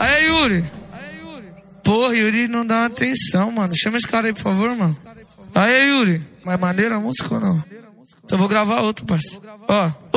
Aí, Yuri. Porra, Yuri não dá atenção, mano. Chama esse cara aí, por favor, mano. Aí, Yuri. Mas maneira a música ou não? Então eu vou gravar outro, parceiro. Ó.